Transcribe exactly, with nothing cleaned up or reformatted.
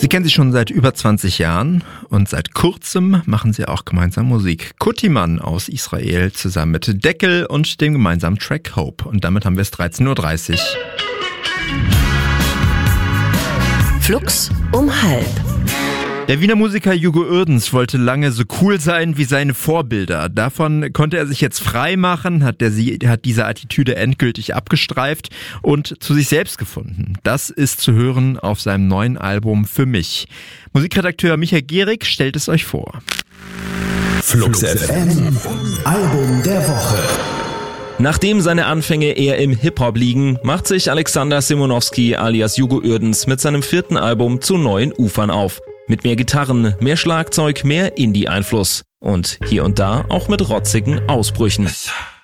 Sie kennen sich schon seit über zwanzig Jahren und seit kurzem machen sie auch gemeinsam Musik. Kutiman aus Israel zusammen mit Deckel und dem gemeinsamen Track Hope. Und damit haben wir es dreizehn Uhr dreißig. Flux um halb. Der Wiener Musiker Hugo Uerdens wollte lange so cool sein wie seine Vorbilder. Davon konnte er sich jetzt frei machen, hat, der, hat diese Attitüde endgültig abgestreift und zu sich selbst gefunden. Das ist zu hören auf seinem neuen Album Für mich. Musikredakteur Michael Gehrig stellt es euch vor. Flux F M, Album der Woche. Nachdem seine Anfänge eher im Hip-Hop liegen, macht sich Alexander Simonowski alias Hugo Uerdens mit seinem vierten Album zu neuen Ufern auf. Mit mehr Gitarren, mehr Schlagzeug, mehr Indie-Einfluss und hier und da auch mit rotzigen Ausbrüchen.